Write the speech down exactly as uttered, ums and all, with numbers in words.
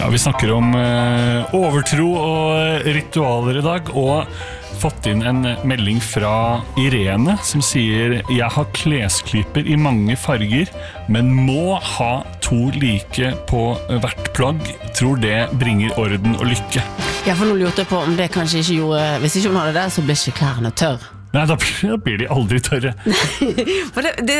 Ja, vi snakker om uh, overtro og ritualer i dag, og fått inn en melding fra Irene som sier: jeg har klesklyper i mange farger, men må ha to like på hvert plagg. Tror det bringer orden og lykke. Ja, for nå lurte jeg på om det kanskje ikke gjorde... Hvis ikke hun hadde det, så blir ikke klærne tørr. Nei, da blir de aldri tørre. For det, det